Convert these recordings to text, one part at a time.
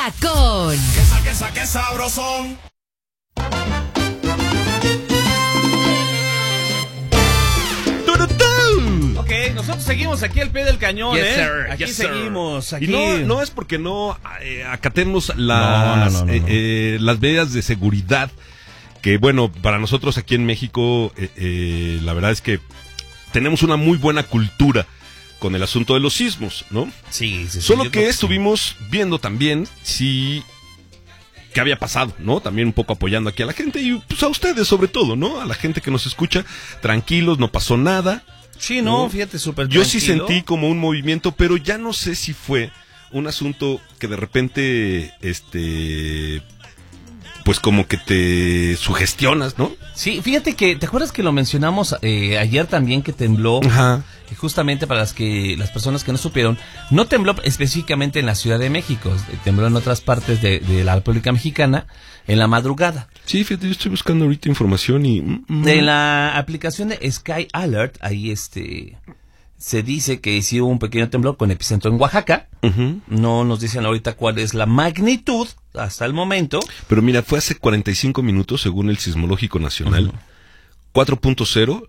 Queda con... Que sabrosón. Ok, nosotros seguimos aquí al pie del cañón, Yes, sir. Aquí Yes, sir. seguimos, aquí. Y no es porque no acatemos las medidas de seguridad, que bueno, para nosotros aquí en México, la verdad es que tenemos una muy buena cultura con el asunto de los sismos, ¿no? Sí. Solo que estuvimos viendo también qué había pasado, ¿no? También un poco apoyando aquí a la gente y pues a ustedes sobre todo, ¿no? A la gente que nos escucha, tranquilos, no pasó nada. Sí, no, fíjate, súper Yo tranquilo. sí sentí como un movimiento, pero ya no sé si fue un asunto que de repente, pues como que te sugestionas, ¿no? Sí, fíjate que, ¿te acuerdas que lo mencionamos ayer también que tembló? Ajá. Y justamente para las personas que no supieron, no tembló específicamente en la Ciudad de México, tembló en otras partes de la República Mexicana en la madrugada. Sí, fíjate, yo estoy buscando ahorita información y... De la aplicación de Sky Alert, ahí se dice que sí hubo un pequeño temblor con epicentro en Oaxaca. Uh-huh. No nos dicen ahorita cuál es la magnitud hasta el momento. Pero mira, fue hace 45 minutos según el Sismológico Nacional. Uh-huh. 4.0,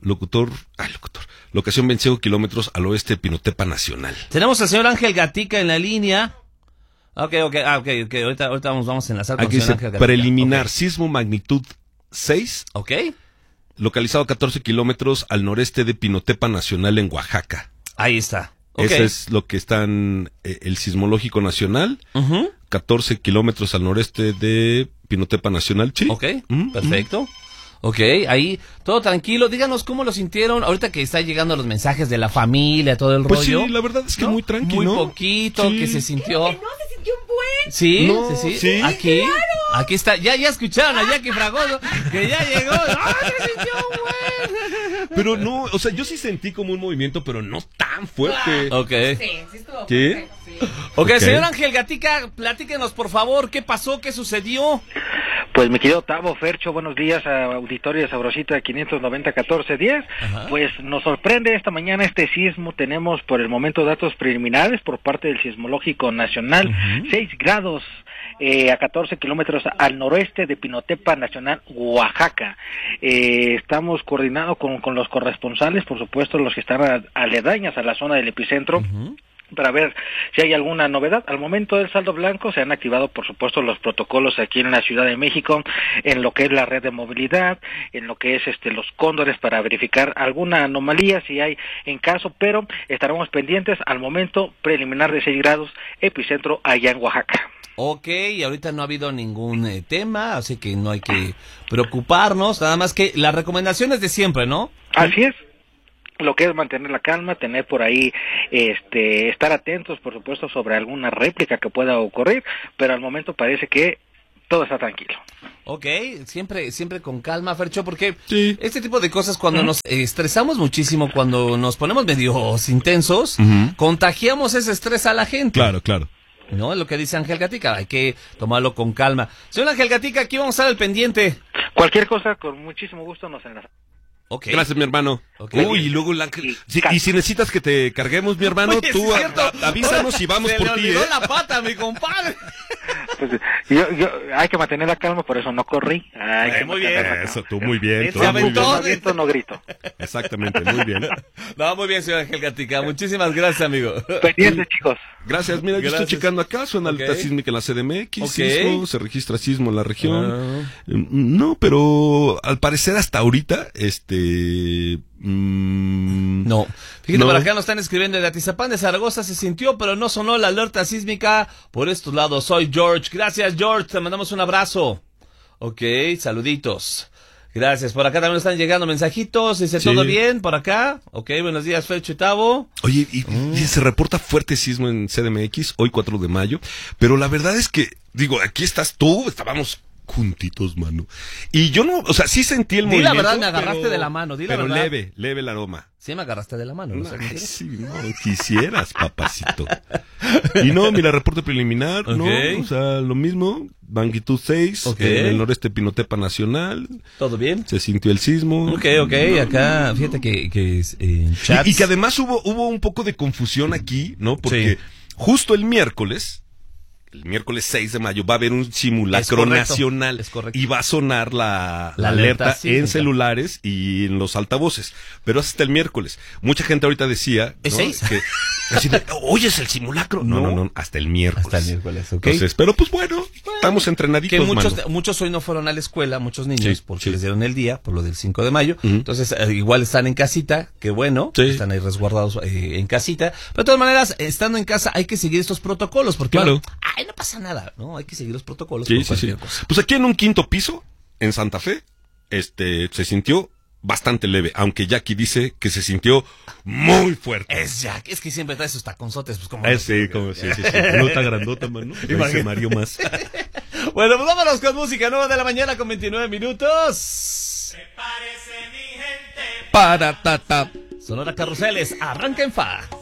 locación 25 kilómetros al oeste de Pinotepa Nacional. Tenemos al señor Ángel Gatica en la línea. Ok. Ahorita vamos a enlazar con Aquí el señor dice Ángel Gatica. preliminar, Okay. sismo magnitud 6. Ok. Localizado a 14 kilómetros al noreste de Pinotepa Nacional en Oaxaca. Ahí está. Okay. Ese es lo que está en el Sismológico Nacional. Uh-huh. 14 kilómetros al noreste de Pinotepa Nacional. Sí. Ok, perfecto. Ok, ahí, todo tranquilo. Díganos cómo lo sintieron ahorita que está llegando los mensajes de la familia, todo el Pues rollo. sí, la verdad es que ¿no? muy tranquilo. Muy poquito, sí. que se sintió. No, se sintió un buen. Sí, No, sí. sí. Aquí, aquí está. Ya escucharon a Jackie Fragoso que ya llegó. ¡Ah, se sintió un buen! Pero no, o sea, yo sí sentí como un movimiento, pero no tan fuerte. Ok. Sí estuvo ¿Qué? fuerte, sí. Ok, Ok. señor Ángel Gatica, platíquenos por favor, ¿qué pasó? ¿Qué sucedió? Pues mi querido Tavo, Fercho, buenos días a auditorio de Sabrosita 590-1410. Ajá. Pues nos sorprende esta mañana este sismo. Tenemos por el momento datos preliminares por parte del Sismológico Nacional. 6 grados a 14 kilómetros al noroeste de Pinotepa Nacional, Oaxaca. Estamos coordinados con los corresponsales, por supuesto los que están aledañas a la zona del epicentro. Para ver si hay alguna novedad. Al momento del saldo blanco se han activado, por supuesto, los protocolos aquí en la Ciudad de México, en lo que es la red de movilidad, en lo que es los cóndores para verificar alguna anomalía si hay en caso, pero estaremos pendientes al momento preliminar de 6 grados, epicentro allá en Oaxaca. Ok, y ahorita no ha habido ningún tema, así que no hay que preocuparnos, nada más que las recomendaciones de siempre, ¿no? Así es. Lo que es mantener la calma, tener por ahí, estar atentos, por supuesto, sobre alguna réplica que pueda ocurrir, pero al momento parece que todo está tranquilo. Ok, siempre con calma, Fercho, porque Sí. este tipo de cosas cuando nos estresamos muchísimo, cuando nos ponemos medio intensos, contagiamos ese estrés a la gente. Claro. No, es lo que dice Ángel Gatica, hay que tomarlo con calma. Señor Ángel Gatica, aquí vamos a estar al pendiente. Cualquier cosa, con muchísimo gusto nos enlazamos. Okay. Gracias, mi hermano. Okay. Uy, y luego el Ángel. Y si necesitas que te carguemos, mi hermano, Oye, tú sí es cierto. avísanos y vamos Se por le ti, olvidó la pata, mi compadre. Pues, hay que mantener la calma, por eso no corrí. Hay que Muy mantener bien. la calma. Eso, tú muy bien. Se Tú muy aventó. bien. No grito, no grito. Exactamente, muy bien. No, muy bien, señor Ángel Gatica. Muchísimas gracias, amigo. Pendientes, chicos. Gracias, mira, yo estoy Gracias. checando acá, suena Ok. alerta sísmica en la CDMX, Ok. sismo, se registra sismo en la región. No, pero al parecer hasta ahorita, No. Fíjate, No. por acá nos están escribiendo de Atizapán de Zaragoza, se sintió, pero no sonó la alerta sísmica por estos lados. Soy George. Gracias, George. Te mandamos un abrazo. Ok, saluditos. Gracias. Por acá también están llegando mensajitos. Dice, Sí. ¿todo bien por acá? Ok, buenos días, Fercho y Tavo. Oye, y se reporta fuerte sismo en CDMX, hoy 4 de mayo, pero la verdad es que, digo, aquí estás tú, estábamos juntitos, mano. Y yo no, o sea, sí sentí el Di la movimiento. verdad, me agarraste de la mano, di la pero verdad. leve el aroma. Sí, me agarraste de la mano. ¿No? Ay, sí, no, quisieras, papacito. Y no, mira, reporte preliminar, Ok. no, o sea, lo mismo, magnitud 6, Ok. en el noreste de Pinotepa Nacional, ¿Todo bien? se sintió el sismo. Ok, acá, fíjate que en chats. Y que además hubo un poco de confusión aquí, ¿no? Porque Sí. justo el miércoles, el miércoles 6 de mayo va a haber un simulacro nacional. Es correcto. Y va a sonar la alerta en celulares y en los altavoces. Pero hasta el miércoles. Mucha gente ahorita decía, ¿Es 6? que hoy es el simulacro. No, hasta el miércoles. Hasta el miércoles, ok. Entonces, pero pues bueno, estamos entrenaditos, que muchos hoy no fueron a la escuela, muchos niños, porque les dieron el día, por lo del 5 de mayo. Entonces, igual están en casita, que bueno, están ahí resguardados en casita. Pero de todas maneras, estando en casa hay que seguir estos protocolos, porque no pasa nada, ¿no? Hay que seguir los protocolos. Cosa. Pues aquí en un quinto piso, en Santa Fe, se sintió bastante leve, aunque Jackie dice que se sintió muy fuerte. Es que siempre trae sus taconzotes, pues como... sí. Pelota grandota, mano. Dice Mario más. Bueno, pues vámonos con música, 9 de la mañana con 29 minutos. Prepárese mi gente. Para, ta. Sonora Carruseles, arranca en fa.